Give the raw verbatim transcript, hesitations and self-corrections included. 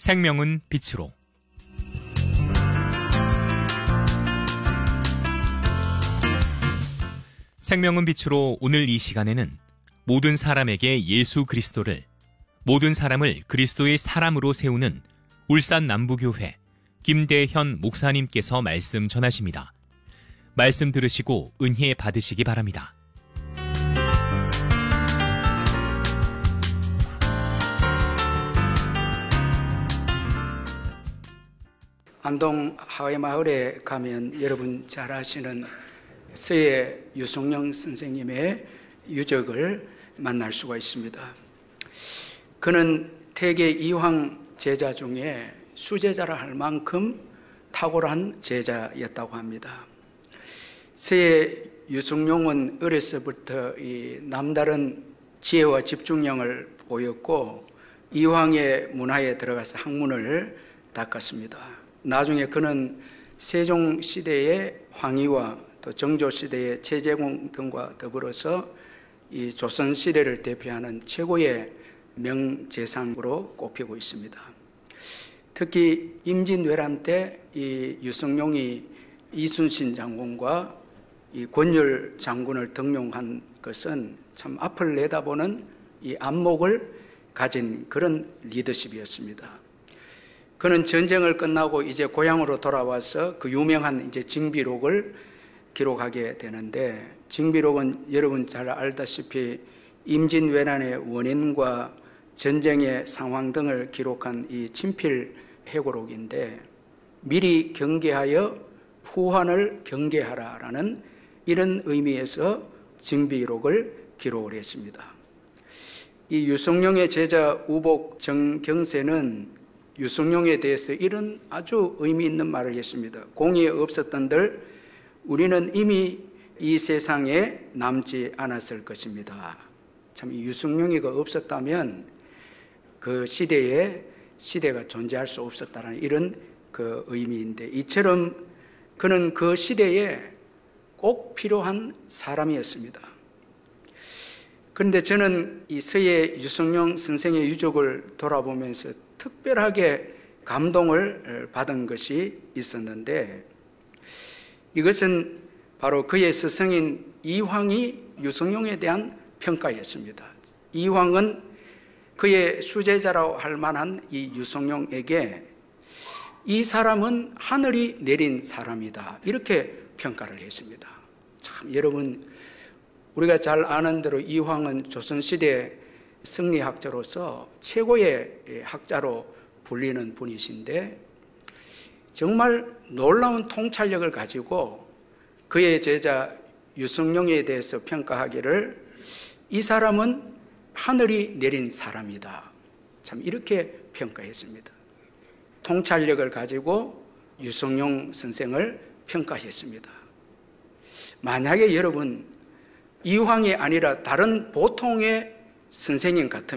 생명은 빛으로. 생명은 빛으로 오늘 이 시간에는 모든 사람에게 예수 그리스도를, 모든 사람을 그리스도의 사람으로 세우는 울산 남부교회 김대현 목사님께서 말씀 전하십니다. 말씀 들으시고 은혜 받으시기 바랍니다. 안동 하회마을에 가면 여러분 잘 아시는 서예 유성령 선생님의 유적을 만날 수가 있습니다. 그는 태계 이황 제자 중에 수제자라 할 만큼 탁월한 제자였다고 합니다. 서예 유성룡은 어려서부터 이 남다른 지혜와 집중력을 보였고 이황의 문화에 들어가서 학문을 닦았습니다. 나중에 그는 세종시대의 황희와 또 정조시대의 최재공 등과 더불어서 이 조선시대를 대표하는 최고의 명재상으로 꼽히고 있습니다. 특히 임진왜란 때 이 유성룡이 이순신 장군과 이 권율 장군을 등용한 것은 참 앞을 내다보는 이 안목을 가진 그런 리더십이었습니다. 그는 전쟁을 끝나고 이제 고향으로 돌아와서 그 유명한 이제 징비록을 기록하게 되는데, 징비록은 여러분 잘 알다시피 임진왜란의 원인과 전쟁의 상황 등을 기록한 이 친필 회고록인데, 미리 경계하여 후환을 경계하라라는 이런 의미에서 징비록을 기록을 했습니다. 이 유성룡의 제자 우복 정경세는 유성룡에 대해서 이런 아주 의미 있는 말을 했습니다. 공이 없었던들 우리는 이미 이 세상에 남지 않았을 것입니다. 참 이 유성룡이가 없었다면 그 시대에 시대가 존재할 수 없었다는 이런 그 의미인데, 이처럼 그는 그 시대에 꼭 필요한 사람이었습니다. 그런데 저는 이 서예 유성룡 선생의 유적을 돌아보면서 특별하게 감동을 받은 것이 있었는데, 이것은 바로 그의 스승인 이황이 유성룡에 대한 평가였습니다. 이황은 그의 수제자라고 할 만한 이 유성룡에게 이 사람은 하늘이 내린 사람이다, 이렇게 평가를 했습니다. 참 여러분, 우리가 잘 아는 대로 이황은 조선시대 승리학자로서 최고의 학자로 불리는 분이신데, 정말 놀라운 통찰력을 가지고 그의 제자 유성룡에 대해서 평가하기를 이 사람은 하늘이 내린 사람이다, 참 이렇게 평가했습니다. 통찰력을 가지고 유성룡 선생을 평가했습니다. 만약에 여러분 이황이 아니라 다른 보통의 선생님 같으면